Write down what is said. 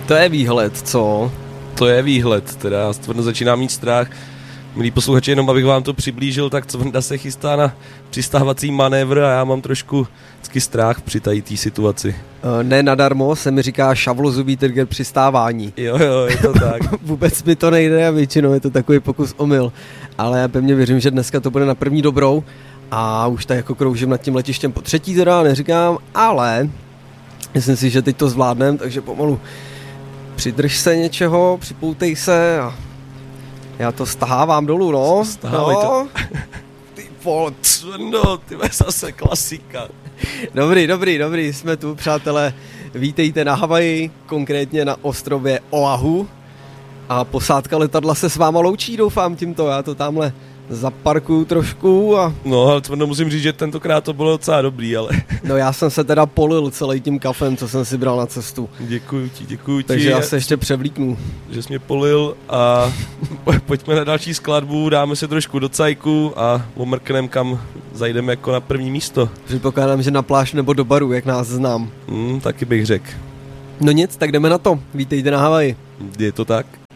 To je výhled, co? To je výhled, teda já Cvrna začínám mít strach. Milí posluchači, jenom abych vám to přiblížil, tak Cvrna se chystá na přistávací manévr a já mám trošku vždycky strach při té situaci. Ne nadarmo se mi říká šavlozubý trigger přistávání. Jo, je to tak. Vůbec mi to nejde a většinou je to takový pokus omyl. Ale já pevně věřím, že dneska to bude na první dobrou a už tak jako kroužím nad tím letištěm po třetí, teda neříkám, ale myslím si, že teď to zvládnem, takže pomalu přidrž se něčeho, připoutej se a já to stahávám dolů, no. Stahávej to. Ty vole, Cvrno, ty zase klasika. Dobrý, jsme tu, přátelé. Vítejte na Havaji, konkrétně na ostrově Oahu. A posádka letadla se s váma loučí, doufám tímto, já to tamhle zaparkuju trošku a... No, ale Cvrno, musím říct, že tentokrát to bylo docela dobrý, ale... No já jsem se teda polil celý tím kafem, co jsem si bral na cestu. Děkuju ti. Takže já se ještě převlíknu. Že jsi mě polil a pojďme na další skladbu, dáme se trošku do cajku a omrkneme, kam zajdeme jako na první místo. Předpokládám, že na pláž nebo do baru, jak nás znám. Taky bych řekl. No nic, tak jdeme na to. Vítejte na Havaji. Je to tak.